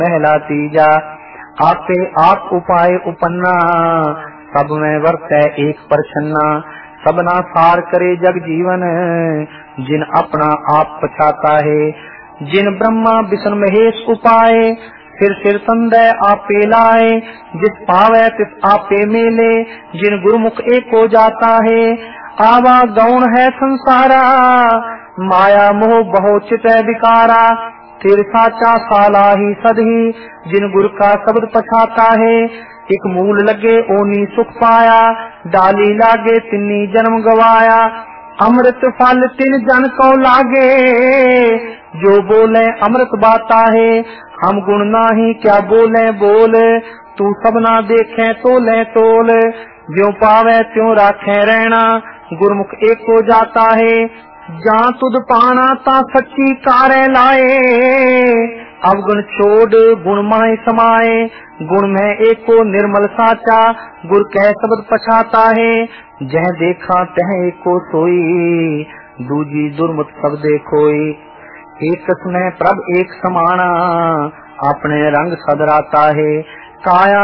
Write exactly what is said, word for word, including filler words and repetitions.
पहला तीजा आपे आप उपाय उपन्ना, सब में वर्तै एक परछन्ना। सबना सार करे जग जीवन, जिन अपना आप पछाता है। जिन ब्रह्मा विष्णु महेश उपाय, सिर सिर संदय आपे लाए। जिस पावे तिस आपे मेले, जिन गुरुमुख एको जाता है। आवा गौण है संसारा, माया मोह बहु चित विकारा। तेरे साचा साला ही सदही, जिन गुरु का शब्द पछाता है। एक मूल लगे ओनी सुख पाया, डाली लागे तिन्नी जन्म गवाया। अमृत फल तिन जन को लागे, जो बोले अमृत बाता है। हम गुण नाही क्या बोले बोल, तू सबना देखे तोले तोल। ज्यों पावे त्यों राखे रहना, गुरमुख एक हो जाता है। जहाँ तुद पाना ता सच्ची कारे लाए, अवगुण छोड़ गुण माय समाये। गुण में एको निर्मल साचा, गुर कह शब्द पछाता है। जह देखा तह एको सोई, दूजी दुर्मत सब देखोई। एक में प्रभ एक समाना, अपने रंग सदराता है। काया